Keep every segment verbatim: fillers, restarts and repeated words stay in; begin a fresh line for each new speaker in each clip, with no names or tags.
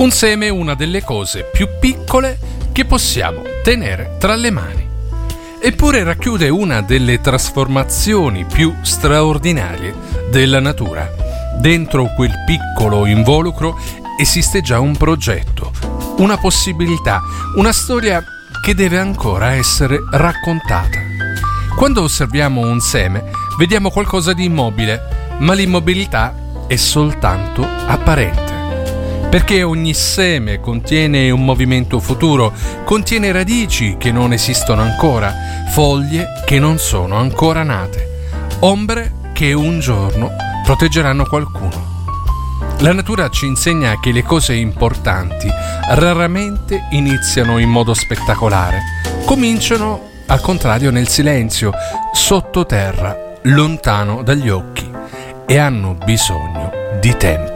Un seme è una delle cose più piccole che possiamo tenere tra le mani. Eppure racchiude una delle trasformazioni più straordinarie della natura. Dentro quel piccolo involucro esiste già un progetto, una possibilità, una storia che deve ancora essere raccontata. Quando osserviamo un seme, vediamo qualcosa di immobile, ma l'immobilità è soltanto apparente. Perché ogni seme contiene un movimento futuro, contiene radici che non esistono ancora, foglie che non sono ancora nate, ombre che un giorno proteggeranno qualcuno. La natura ci insegna che le cose importanti raramente iniziano in modo spettacolare, cominciano al contrario nel silenzio, sottoterra, lontano dagli occhi, e hanno bisogno di tempo,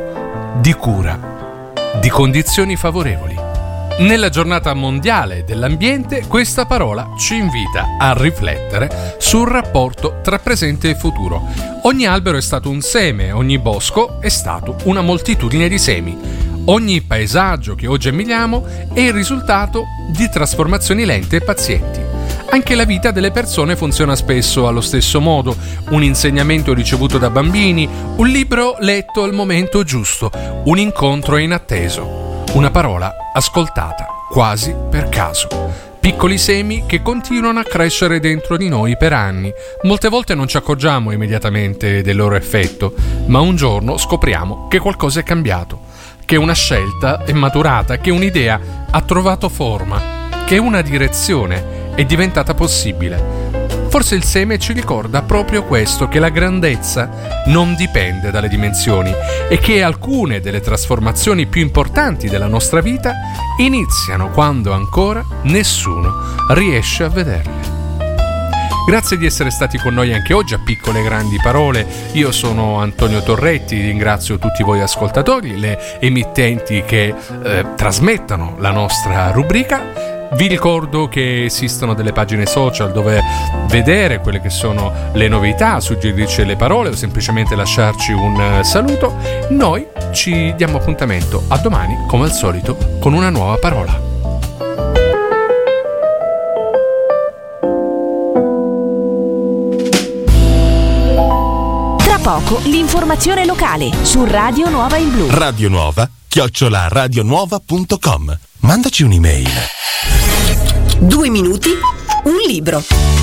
di cura, di condizioni favorevoli. Nella giornata mondiale dell'ambiente, questa parola ci invita a riflettere sul rapporto tra presente e futuro. Ogni albero è stato un seme, ogni bosco è stato una moltitudine di semi. Ogni paesaggio che oggi ammiriamo è il risultato di trasformazioni lente e pazienti. Anche la vita delle persone funziona spesso allo stesso modo. Un insegnamento ricevuto da bambini, un libro letto al momento giusto, un incontro inatteso, una parola ascoltata quasi per caso. Piccoli semi che continuano a crescere dentro di noi per anni. Molte volte non ci accorgiamo immediatamente del loro effetto, ma un giorno scopriamo che qualcosa è cambiato, che una scelta è maturata, che un'idea ha trovato forma, che una direzione è diventata possibile. Forse il seme ci ricorda proprio questo, che la grandezza non dipende dalle dimensioni e che alcune delle trasformazioni più importanti della nostra vita iniziano quando ancora nessuno riesce a vederle. Grazie di essere stati con noi anche oggi a Piccole e Grandi Parole. Io sono Antonio Torretti, ringrazio tutti voi ascoltatori, le emittenti che eh, trasmettono la nostra rubrica. Vi ricordo che esistono delle pagine social dove vedere quelle che sono le novità, suggerirci le parole o semplicemente lasciarci un saluto. Noi ci diamo appuntamento a domani, come al solito, con una nuova parola.
Tra poco l'informazione locale su Radio Nuova in Blu.
Radio Nuova chiocciola radionuova punto com. Mandaci un'email.
Due minuti, un libro.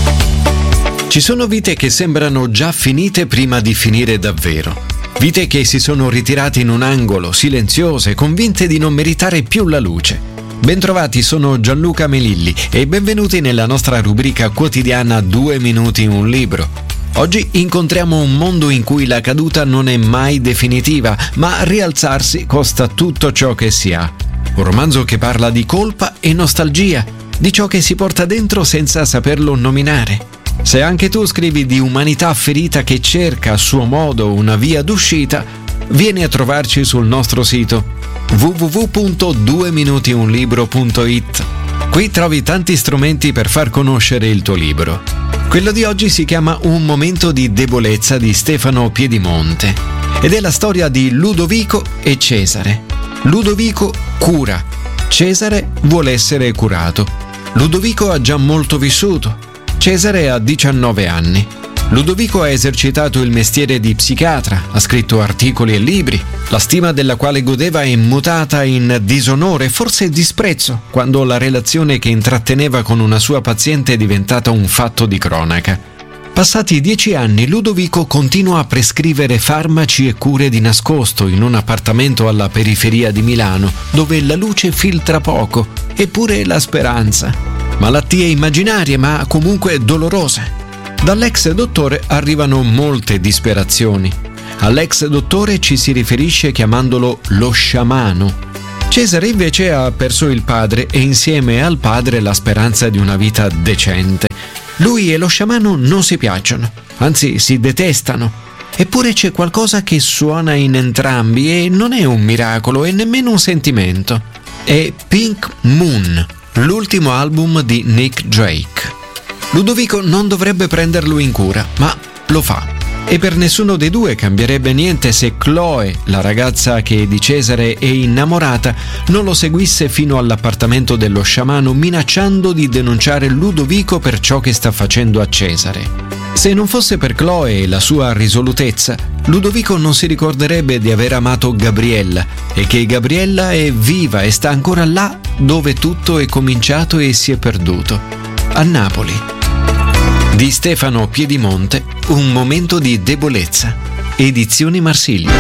Ci sono vite che sembrano già finite prima di finire davvero. Vite che si sono ritirate in un angolo, silenziose, convinte di non meritare più la luce. Bentrovati, sono Gianluca Melilli e benvenuti nella nostra rubrica quotidiana Due minuti, un libro. Oggi incontriamo un mondo in cui la caduta non è mai definitiva, ma rialzarsi costa tutto ciò che si ha. Un romanzo che parla di colpa e nostalgia, di ciò che si porta dentro senza saperlo nominare. Se anche tu scrivi di umanità ferita che cerca a suo modo una via d'uscita, vieni a trovarci sul nostro sito w w w punto due minuti un libro punto i t. Qui trovi tanti strumenti per far conoscere il tuo libro. Quello di oggi si chiama Un momento di debolezza di Stefano Piedimonte ed è la storia di Ludovico e Cesare. Ludovico cura, Cesare vuole essere curato. Ludovico ha già molto vissuto, Cesare ha diciannove anni. Ludovico ha esercitato il mestiere di psichiatra, ha scritto articoli e libri. La stima della quale godeva è mutata in disonore, forse disprezzo, quando la relazione che intratteneva con una sua paziente è diventata un fatto di cronaca. Passati dieci anni, Ludovico continua a prescrivere farmaci e cure di nascosto in un appartamento alla periferia di Milano, dove la luce filtra poco, eppure la speranza. Malattie immaginarie, ma comunque dolorose. Dall'ex dottore arrivano molte disperazioni. All'ex dottore ci si riferisce chiamandolo lo sciamano. Cesare invece ha perso il padre e insieme al padre la speranza di una vita decente. Lui e lo sciamano non si piacciono, anzi si detestano. Eppure c'è qualcosa che suona in entrambi e non è un miracolo e nemmeno un sentimento. È Pink Moon, l'ultimo album di Nick Drake. Ludovico non dovrebbe prenderlo in cura, ma lo fa. E per nessuno dei due cambierebbe niente se Chloe, la ragazza che di Cesare è innamorata, non lo seguisse fino all'appartamento dello sciamano minacciando di denunciare Ludovico per ciò che sta facendo a Cesare. Se non fosse per Chloe e la sua risolutezza, Ludovico non si ricorderebbe di aver amato Gabriella e che Gabriella è viva e sta ancora là dove tutto è cominciato e si è perduto, a Napoli. Di Stefano Piedimonte, Un momento di debolezza. Edizioni Marsiglia.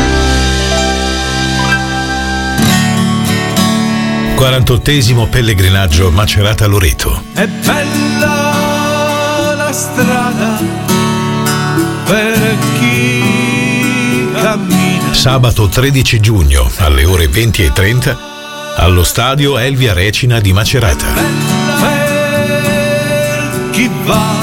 quarantottesimo pellegrinaggio Macerata-Loreto.
È bella la strada per chi cammina.
Sabato tredici giugno alle ore venti e trenta allo stadio Elvia Recina di Macerata.
Bella per chi va.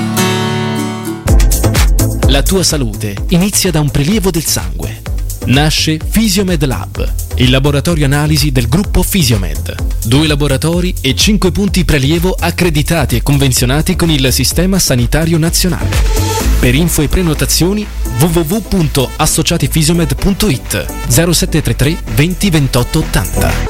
La tua salute inizia da un prelievo del sangue. Nasce Fisiomed Lab, il laboratorio analisi del gruppo Fisiomed. Due laboratori e cinque punti prelievo accreditati e convenzionati con il Sistema Sanitario Nazionale. Per info e prenotazioni w w w punto associatifisiomed punto i t zero sette tre tre venti ventotto ottanta.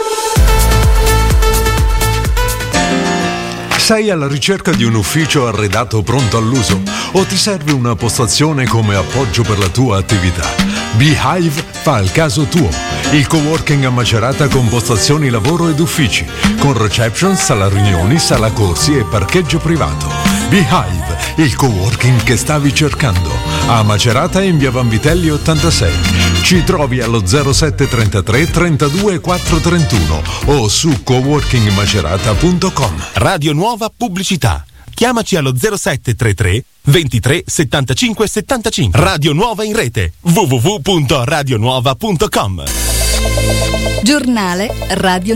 Sei alla ricerca di un ufficio arredato pronto all'uso o ti serve una postazione come appoggio per la tua attività? Beehive fa il caso tuo. Il coworking a Macerata con postazioni lavoro ed uffici, con reception, sala riunioni, sala corsi e parcheggio privato. Beehive, il coworking che stavi cercando. A Macerata in via Vanvitelli ottantasei. Ci trovi allo zero sette trentatré trentadue quattro trentuno o su coworking macerata punto com.
Radio Nuova Pubblicità. Chiamaci allo zero sette trentatré ventitré settantacinque settantacinque. Radio Nuova in rete w w w punto radio nuova punto com.
Giornale Radio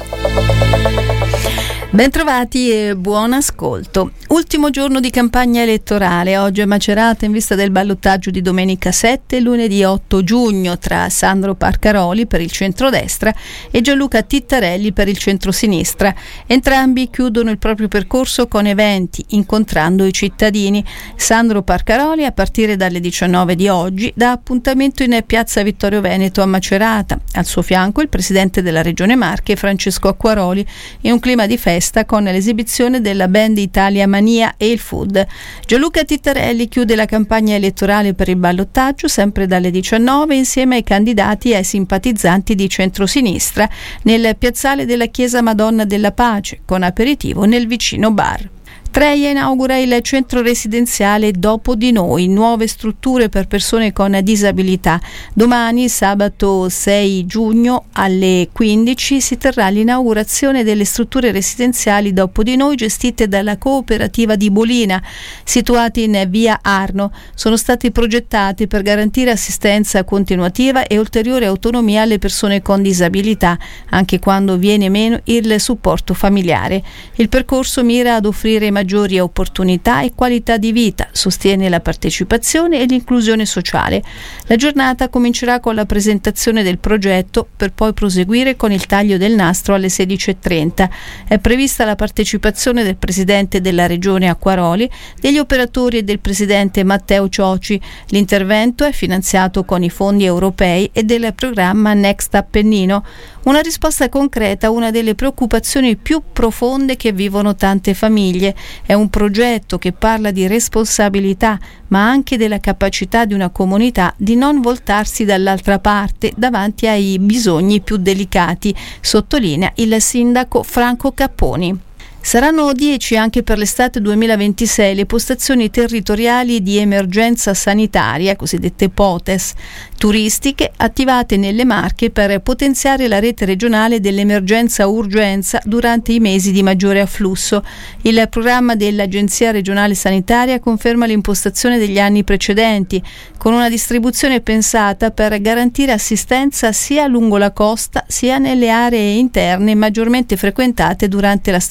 Nuova. Bentrovati e buon ascolto. Ultimo giorno di campagna elettorale, oggi a Macerata in vista del ballottaggio di domenica sette e lunedì otto giugno tra Sandro Parcaroli per il centrodestra e Gianluca Tittarelli per il centrosinistra. Entrambi chiudono il proprio percorso con eventi, incontrando i cittadini. Sandro Parcaroli a partire dalle diciannove di oggi dà appuntamento in piazza Vittorio Veneto a Macerata. Al suo fianco il presidente della Regione Marche Francesco Acquaroli in un clima di festa con l'esibizione della band Italia Mania e il Food. Gianluca Tittarelli chiude la campagna elettorale per il ballottaggio sempre dalle diciannove insieme ai candidati e ai simpatizzanti di centrosinistra nel piazzale della Chiesa Madonna della Pace con aperitivo nel vicino bar. Treia inaugura il centro residenziale Dopo di Noi, nuove strutture per persone con disabilità. Domani, sabato sei giugno alle quindici, si terrà l'inaugurazione delle strutture residenziali Dopo di Noi gestite dalla cooperativa di Bolina, situate in via Arno. Sono stati progettati per garantire assistenza continuativa e ulteriore autonomia alle persone con disabilità, anche quando viene meno il supporto familiare. Il percorso mira ad offrire maggiori opportunità e qualità di vita, sostiene la partecipazione e l'inclusione sociale. La giornata comincerà con la presentazione del progetto per poi proseguire con il taglio del nastro alle sedici e trenta. È prevista la partecipazione del presidente della regione Acquaroli, degli operatori e del presidente Matteo Cioci. L'intervento è finanziato con i fondi europei e del programma Next Appennino. Una risposta concreta a una delle preoccupazioni più profonde che vivono tante famiglie. È un progetto che parla di responsabilità, ma anche della capacità di una comunità di non voltarsi dall'altra parte davanti ai bisogni più delicati, sottolinea il sindaco Franco Capponi. Saranno dieci anche per l'estate duemilaventisei le postazioni territoriali di emergenza sanitaria, cosiddette POTES, turistiche attivate nelle Marche per potenziare la rete regionale dell'emergenza urgenza durante i mesi di maggiore afflusso. Il programma dell'Agenzia regionale sanitaria conferma l'impostazione degli anni precedenti, con una distribuzione pensata per garantire assistenza sia lungo la costa sia nelle aree interne maggiormente frequentate durante la stagione estiva.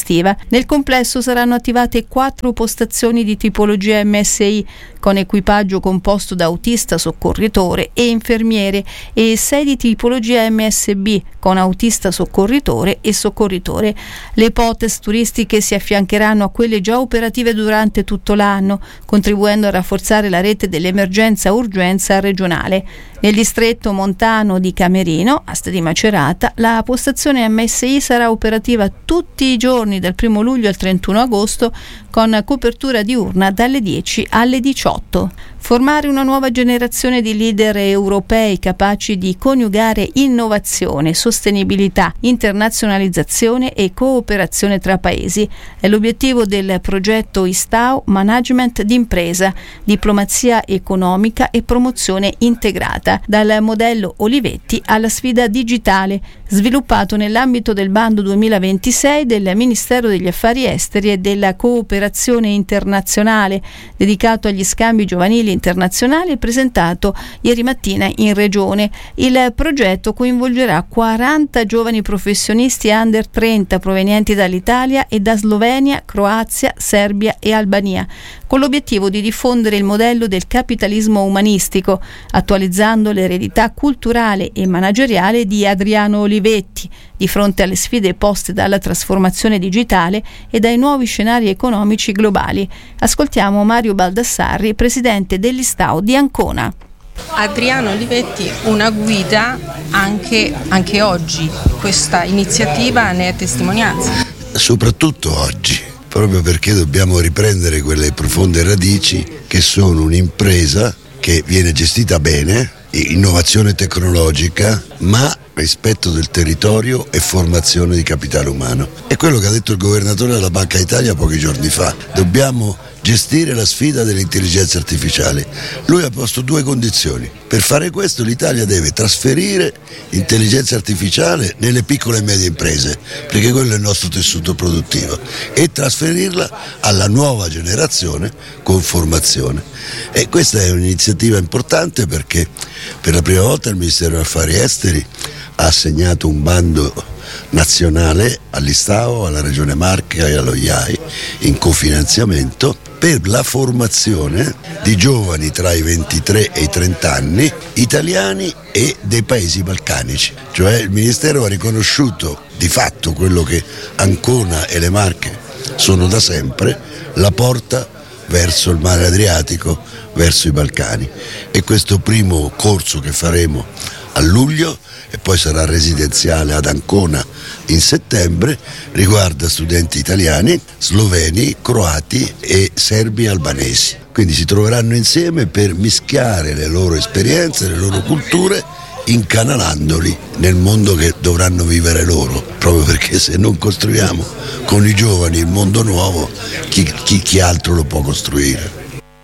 estiva. Nel complesso saranno attivate quattro postazioni di tipologia M S I con equipaggio composto da autista soccorritore e infermiere e sei di tipologia M S B con autista soccorritore e soccorritore. Le P O T E S turistiche si affiancheranno a quelle già operative durante tutto l'anno, contribuendo a rafforzare la rete dell'emergenza-urgenza regionale. Nel distretto montano di Camerino, Asti di Macerata, la postazione M S I sarà operativa tutti i giorni dal primo luglio al trentuno agosto con copertura diurna dalle dieci alle diciotto. Formare una nuova generazione di leader europei capaci di coniugare innovazione, sostenibilità, internazionalizzazione e cooperazione tra paesi è l'obiettivo del progetto ISTAU Management d'impresa, diplomazia economica e promozione integrata, dal modello Olivetti alla sfida digitale, sviluppato nell'ambito del bando duemilaventisei del Ministero degli Affari Esteri e della Cooperazione Internazionale, dedicato agli scambi giovanili internazionali, presentato ieri mattina in regione. Il progetto coinvolgerà quaranta giovani professionisti under trenta provenienti dall'Italia e da Slovenia, Croazia, Serbia e Albania, con l'obiettivo di diffondere il modello del capitalismo umanistico, attualizzando l'eredità culturale e manageriale di Adriano Olivetti, di fronte alle sfide poste dalla trasformazione digitale e dai nuovi scenari economici globali. Ascoltiamo Mario Baldassarri, presidente dell'ISTAU di Ancona.
Adriano Olivetti, una guida anche, anche oggi, questa iniziativa ne è testimonianza.
Soprattutto oggi, proprio perché dobbiamo riprendere quelle profonde radici che sono un'impresa che viene gestita bene, innovazione tecnologica, ma rispetto del territorio e formazione di capitale umano. È quello che ha detto il governatore della Banca d'Italia pochi giorni fa. Dobbiamo gestire la sfida dell'intelligenza artificiale. Lui ha posto due condizioni. Per fare questo l'Italia deve trasferire intelligenza artificiale nelle piccole e medie imprese, perché quello è il nostro tessuto produttivo, e trasferirla alla nuova generazione con formazione. E questa è un'iniziativa importante perché per la prima volta il Ministero degli Affari Esteri ha assegnato un bando nazionale all'ISTAU, alla Regione Marche e allo I A I in cofinanziamento per la formazione di giovani tra i ventitré e i trenta anni italiani e dei paesi balcanici. Cioè il Ministero ha riconosciuto di fatto quello che Ancona e le Marche sono da sempre, la porta verso il mare Adriatico, verso i Balcani. E questo primo corso che faremo a luglio e poi sarà residenziale ad Ancona in settembre riguarda studenti italiani, sloveni, croati e serbi e albanesi. Quindi si troveranno insieme per mischiare le loro esperienze, le loro culture, incanalandoli nel mondo che dovranno vivere loro, proprio perché se non costruiamo con i giovani il mondo nuovo, chi, chi, chi altro lo può costruire?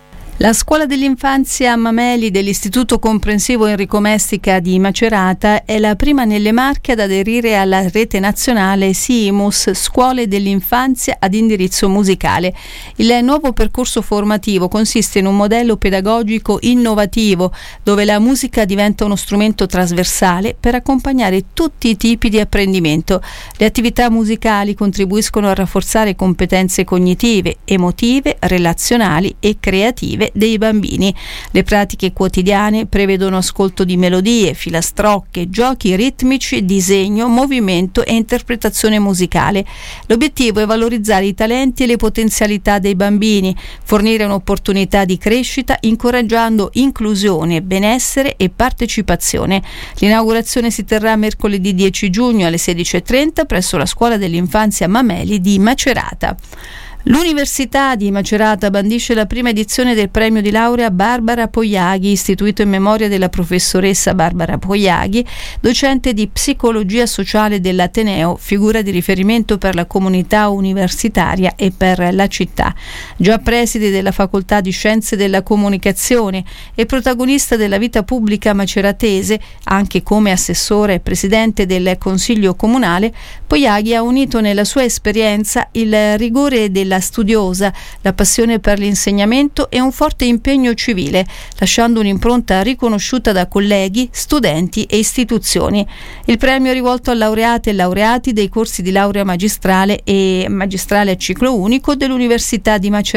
La scuola dell'infanzia Mameli dell'Istituto Comprensivo Enrico Mestica di Macerata è la prima nelle Marche ad aderire alla rete nazionale SIIMUS, Scuole dell'Infanzia ad indirizzo musicale. Il nuovo percorso formativo consiste in un modello pedagogico innovativo dove la musica diventa uno strumento trasversale per accompagnare tutti i tipi di apprendimento. Le attività musicali contribuiscono a rafforzare competenze cognitive, emotive, relazionali e creative dei bambini. Le pratiche quotidiane prevedono ascolto di melodie, filastrocche, giochi ritmici, disegno, movimento e interpretazione musicale. L'obiettivo è valorizzare i talenti e le potenzialità dei bambini, fornire un'opportunità di crescita incoraggiando inclusione, benessere e partecipazione. L'inaugurazione si terrà mercoledì dieci giugno alle sedici e trenta presso la scuola dell'infanzia Mameli di Macerata. L'Università di Macerata bandisce la prima edizione del premio di laurea Barbara Poiaghi, istituito in memoria della professoressa Barbara Poiaghi, docente di psicologia sociale dell'Ateneo, figura di riferimento per la comunità universitaria e per la città. Già preside della Facoltà di Scienze della Comunicazione e protagonista della vita pubblica maceratese, anche come assessore e presidente del Consiglio Comunale, Poiaghi ha unito nella sua esperienza il rigore della famiglia studiosa, la passione per l'insegnamento e un forte impegno civile, lasciando un'impronta riconosciuta da colleghi, studenti e istituzioni. Il premio è rivolto a laureate e laureati dei corsi di laurea magistrale e magistrale a ciclo unico dell'Università di Macerata